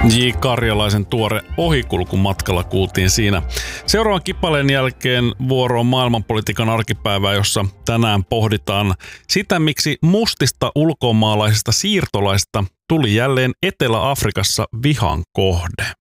J. Karjalaisen tuore Ohikulkumatkalla kuultiin siinä. Seuraavan kippaleen jälkeen vuoroon maailmanpolitiikan arkipäivää, jossa tänään pohditaan sitä, miksi mustista ulkomaalaisista siirtolaisista tuli jälleen Etelä-Afrikassa vihan kohde.